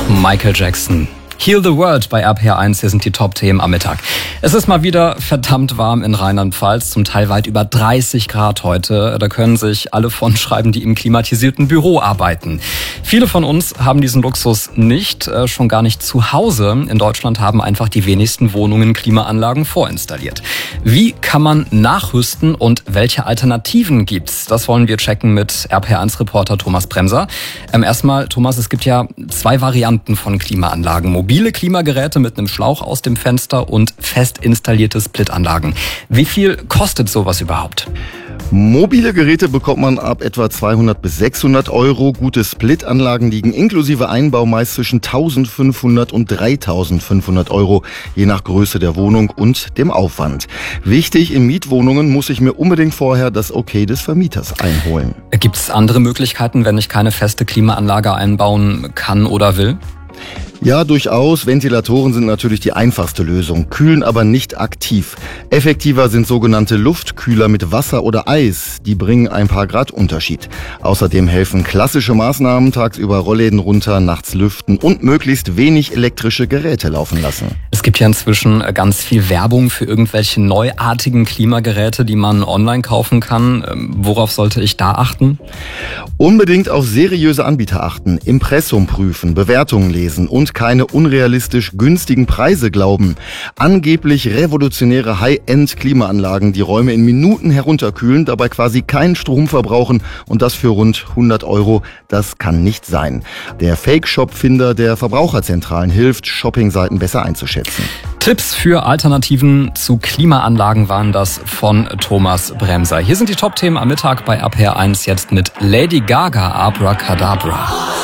Michael Jackson. Heal the World bei RPR1, hier sind die Top-Themen am Mittag. Es ist mal wieder verdammt warm in Rheinland-Pfalz, zum Teil weit über 30 Grad heute. Da können sich alle von schreiben, die im klimatisierten Büro arbeiten. Viele von uns haben diesen Luxus nicht, schon gar nicht zu Hause. In Deutschland haben einfach die wenigsten Wohnungen Klimaanlagen vorinstalliert. Wie kann man nachrüsten und welche Alternativen gibt's? Das wollen wir checken mit RPR1-Reporter Thomas Bremser. Erstmal, Thomas, es gibt ja zwei Varianten von Klimaanlagen. Mobile Klimageräte mit einem Schlauch aus dem Fenster und fest installierte Splitanlagen. Wie viel kostet sowas überhaupt? Mobile Geräte bekommt man ab etwa 200 bis 600 Euro. Gute Splitanlagen liegen inklusive Einbau meist zwischen 1500 und 3500 Euro, je nach Größe der Wohnung und dem Aufwand. Wichtig, in Mietwohnungen muss ich mir unbedingt vorher das Okay des Vermieters einholen. Gibt es andere Möglichkeiten, wenn ich keine feste Klimaanlage einbauen kann oder will? Ja, durchaus. Ventilatoren sind natürlich die einfachste Lösung, kühlen aber nicht aktiv. Effektiver sind sogenannte Luftkühler mit Wasser oder Eis. Die bringen ein paar Grad Unterschied. Außerdem helfen klassische Maßnahmen, tagsüber Rollläden runter, nachts lüften und möglichst wenig elektrische Geräte laufen lassen. Es gibt ja inzwischen ganz viel Werbung für irgendwelche neuartigen Klimageräte, die man online kaufen kann. Worauf sollte ich da achten? Unbedingt auf seriöse Anbieter achten, Impressum prüfen, Bewertungen lesen und keine unrealistisch günstigen Preise glauben. Angeblich revolutionäre High-End-Klimaanlagen, die Räume in Minuten herunterkühlen, dabei quasi keinen Strom verbrauchen und das für rund 100 Euro, das kann nicht sein. Der Fake-Shop-Finder der Verbraucherzentralen hilft, Shoppingseiten besser einzuschätzen. Tipps für Alternativen zu Klimaanlagen waren das von Thomas Bremser. Hier sind die Top-Themen am Mittag bei RPR1 jetzt mit Lady Gaga, Abracadabra.